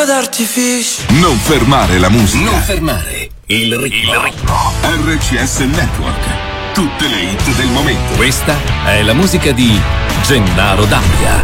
d'artificio. Non fermare la musica. Non fermare il ritmo. RCS Network. Tutte le hit del momento. Questa è la musica di Gennaro D'Ambia.